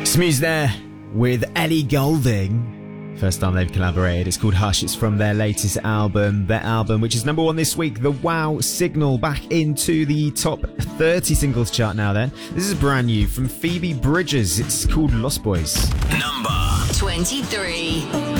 Smooth there with Ellie Goulding. First time they've collaborated. It's called Hush. It's from their latest album, their album which is number 1 this week, The Wow Signal, back into the top 30 singles chart now then. This is brand new from Phoebe Bridgers. It's called Lost Boys. Number 23.